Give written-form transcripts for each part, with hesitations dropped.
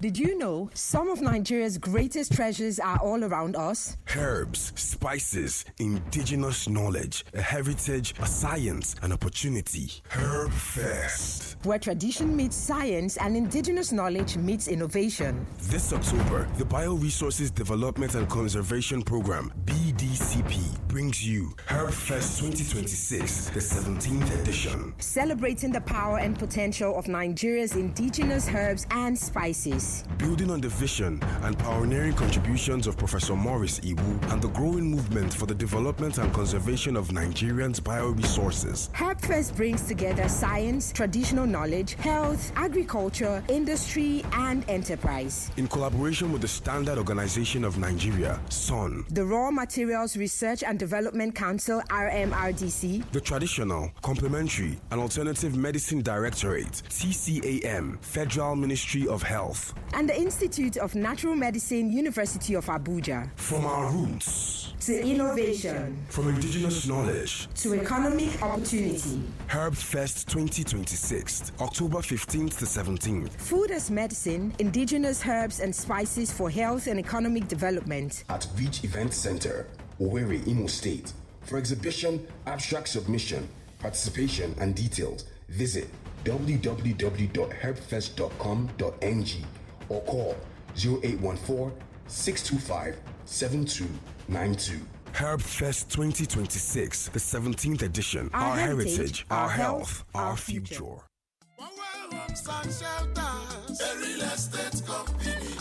Did you know some of Nigeria's greatest treasures are all around us? Herbs, spices, indigenous knowledge, a heritage, a science, an opportunity. Herb Fest, where tradition meets science and indigenous knowledge meets innovation. This October, the Bioresources Development and Conservation Program, BDCP, brings you Herb Fest 2026, the 17th edition. Celebrating the power and potential of Nigeria's indigenous herbs and spices. Building on the vision and pioneering contributions of Professor Maurice Iwu and the growing movement for the development and conservation of Nigerians' bioresources. HerbFest brings together science, traditional knowledge, health, agriculture, industry, and enterprise. In collaboration with the Standard Organization of Nigeria, SON, the Raw Materials Research and Development Council, RMRDC, the Traditional, Complementary, and Alternative Medicine Directorate, TCAM, Federal Ministry of Health, and the Institute of Natural Medicine, University of Abuja. From our roots to innovation, from indigenous knowledge to economic opportunity. Herb Fest 2026, October 15th to 17th. Food as medicine, indigenous herbs and spices for health and economic development. At Beach Event Center, Owerri, Imo State. For exhibition, abstract submission, participation, and details, visit www.herbfest.com.ng or call 0814-625-7292. Herb Fest 2026, the 17th edition. Our heritage, our health, our future. Homes and Shelters, a real estate company.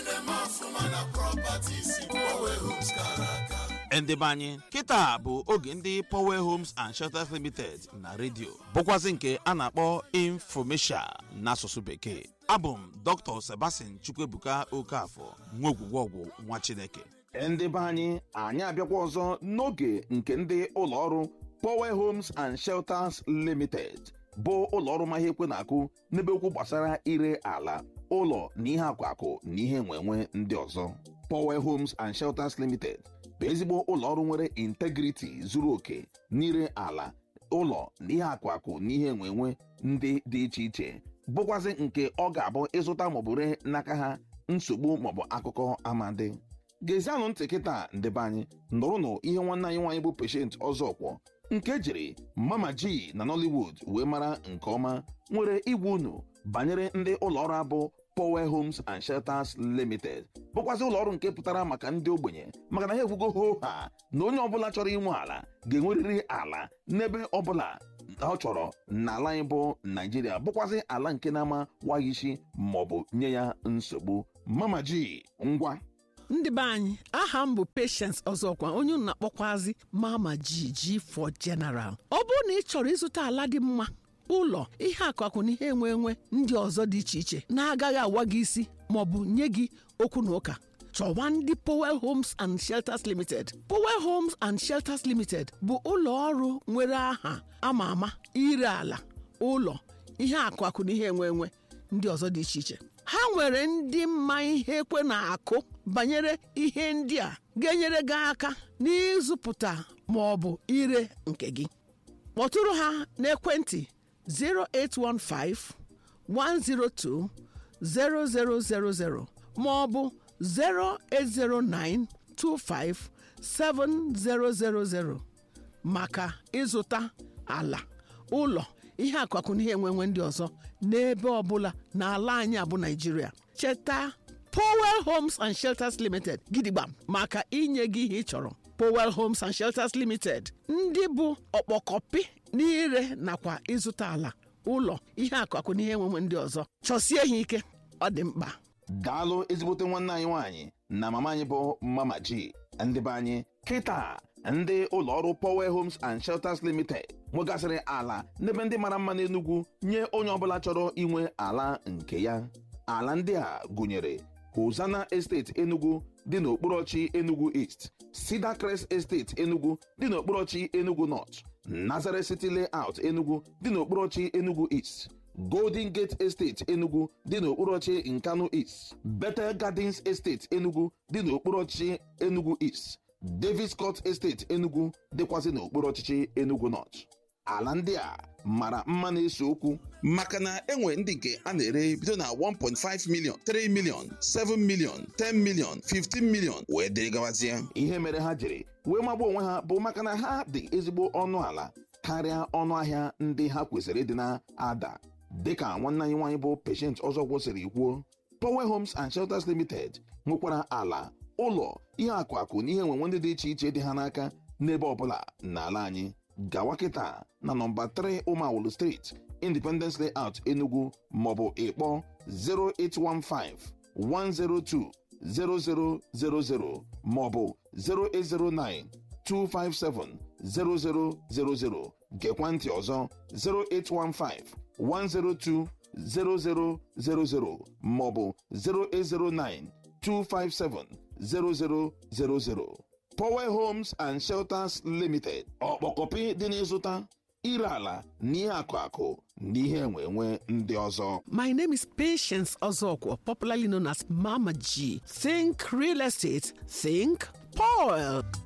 Properties in Power Homes Karaka. Endebanye kita bụ oge ndị Power Homes and Shelters Limited na radio bụkwazị nke a na-akpọ Infomesia n'asụsụ bekee. Abụ m Dr. Sebastian Chukwuebuka Okafọ, nwogwugwọgwụ nwa Chineke. Endebanye anyị abịakwa ọzọ n'oge nke ndị ụlọ ọrụ Power Homes and Shelters Limited bụ ụlọ ọrụ ma ihe ekwe na-akụ n'ebe okwu gbasara ire ala, ụlọ na ihe akwakụ na ihe enwenwe ndị ọzọ. Power Homes and Shelters Limited bụ ezigbo ụlọ ọrụ nwere integrity zuru oke n'ire ala, ụlọ na ihe akwakụ na ihe enwenwe ndị dị iche iche, bụkwazị nke ọ ga-abụ ịzụta maọbụ ree n'aka ha nsogbu maọbụ akụkọ amadi. Gezianụ ntị kịta ndebe anyị nụrụnụ ihe nwanne anyị nwaanyị bụ Patient Ọzọkwọ nke jiri Mama G na Nollywood wee mara nke ọma nwere igwe unu banyere ndị ụlọọrụ abụ Power Homes and Shelters Limited, bụkwazị ụlọọrụ nke pụtara maka ndị ogbenye, maka na ha ekwugo ho ha na onye ọbụla chọrọ inwe ala ga-enwerịrị ala n'ebe ọbụla ọ chọrọ n'ala anyị bụ Nigeria, bụkwazị ala nke na-ama waghị isi maọbụ nye ya nsogbu. Mama G, ngwa. Ndị be anyị, aha m bụ Patience Ọzọkwa, onye unu na-akpọkwazi Mama G for General. Ọ bụrụ na ị chọrọ ịzụta ala dị mma, ụlọ, ihe akụakụ na ihe enwe ndị ọzọ dị iche iche na-agaghị awa gị isi maọbụ nye gị okwu na ụka, chọwa ndị Power Homes and Shelters Limited. Power Homes and Shelters Limited bụ ụlọ ọrụ nwere aha ama ama ire ala, ụlọ, ihe akụakụ na ihe enwe ndị ọzọ dị iche iche. Ha nwere ndị mma ihe ekwe na-akụ banyere ihe ndị a ga-enyere gị aka n'ịzụpụta maọbụ ire nke gị. Kpọtụrụ ha n'ekwentị 0815-102-0000 maọbụ 08092570000 maka ịzụta ala, ụlọ, ihe akụakụ na ihe enwenwe ndị ọzọ n'ebe ọbụla n'ala anyị abụ Nigeria. Cheta Power Homes and Shelters Limited gidigba maka inye gị ihe ị chọrọ. Power Homes and Shelters Limited, ndị bụ ọkpọkọpị n'ire nakwa ịzụta ala, ụlọ, ihe akụakụ na ihe enwenwe ndị ọzọ. Chọsie ha ike, ọ dị mkpa. Daalụ ezigbote nwanne anyị nwaanyị na mama anyị bụ Mama G. Ndị be anyị kịta, ndị ụlọ ọrụ Power Homes and Shelters Limited nwegasịrị ala n'ebe ndị mara mma n'Enugu nye onye ọbụla chọrọ inwe ala nke ya. Ala ndị a gụnyere Hosanna Estate Enugu dị n'okporochi Enugu East, Cedar Crest Estate Enugu dị n'okporochi Enugu North, Nazareth City Layout Enugu dị n'okporochi Enugu East, Golden Gate Estate Enugu dị n'okporochi Nkanu East, Bethel Gardens Estate Enugu dị n'okporochi Enugu East, Davis Court Estate Enugu dịkwazị n'okpuru ọchịchị Enugu North. ala ndị a mara mma na-ese okwu maka na enwe ndị nke a na-ere bido na 1.5 million, 3 million, 7 million, 10 million, 15 million wee dịrị gabazie. ihe mere ha jiri wee magba onwe ha bụ maka na ha dị ezigbo ọnụ ala karịa ọnụ ahịa ndị ha kwesịrị ịdị na-ada. Dịka nwanne anyị nwaanyị bụ Patient Ọzọkwọ siri kwuo, Power Homes and Shelters Limited nwekwara ala, ụlọ, ihe akụ na ihe enwenwe ndị dị iche iche dị ha n'aka n'ebe ọbụla n'ala anyị. Gawa kịta na nọmba 3 Umawulu Street, Independence Layout, Enugu, maọbụ ịkpọ 0815 102 0000 maọbụ 0809 257 0000. Gekwa ntị ọzọ 0815 102 0000 maọbụ 0809 257 0000. Power Homes and Shelters Limited, ọkpọkọpị dị n'ịzụta, ire ala na ihe akụ na ihe enwenwe ndị ọzọ. My name is Patience Ozokwo, popularly known as Mama G. Think real estate, think Paul.